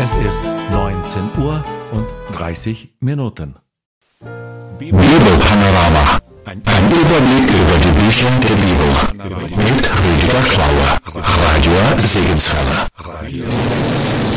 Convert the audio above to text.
Es ist 19 Uhr und 30 Minuten. Bibelpanorama. Ein Überblick über die Bücher der Bibel. Mit Rüdiger Klauer. Radio Segenswelle.